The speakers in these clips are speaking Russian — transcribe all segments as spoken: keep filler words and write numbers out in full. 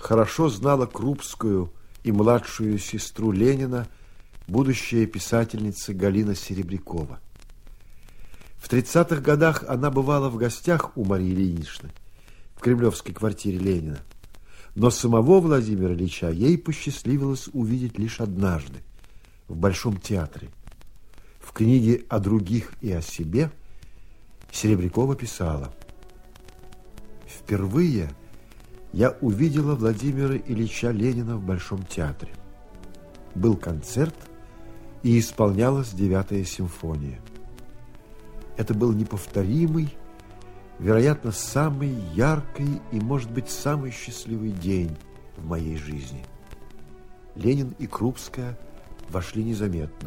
хорошо знала Крупскую и младшую сестру Ленина, будущая писательница Галина Серебрякова. В тридцатых годах она бывала в гостях у Марии Ильиничны в кремлевской квартире Ленина, но самого Владимира Ильича ей посчастливилось увидеть лишь однажды в Большом театре. В книге «О других и о себе» Серебрякова писала: «Впервые я увидела Владимира Ильича Ленина в Большом театре. Был концерт, и исполнялась девятая симфония. Это был неповторимый, вероятно, самый яркий и, может быть, самый счастливый день в моей жизни. Ленин и Крупская вошли незаметно.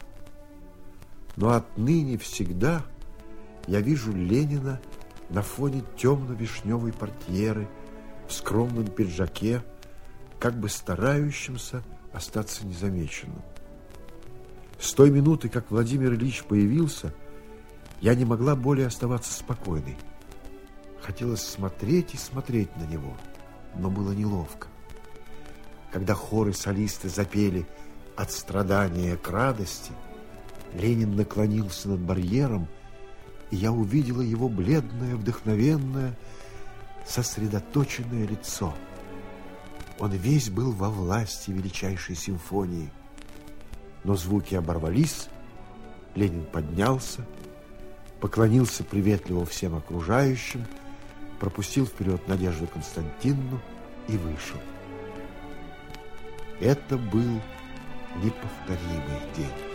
Но отныне всегда я вижу Ленина на фоне темно-вишневой портьеры, в скромном пиджаке, как бы старающимся остаться незамеченным. С той минуты, как Владимир Ильич появился, я не могла более оставаться спокойной. Хотелось смотреть и смотреть на него, но было неловко. Когда хоры солисты запели «От страдания к радости», Ленин наклонился над барьером, и я увидела его бледное, вдохновенное, сосредоточенное лицо. Он весь был во власти величайшей симфонии. Но звуки оборвались, Ленин поднялся, поклонился приветливо всем окружающим, пропустил вперед Надежду Константиновну и вышел. Это был неповторимый день.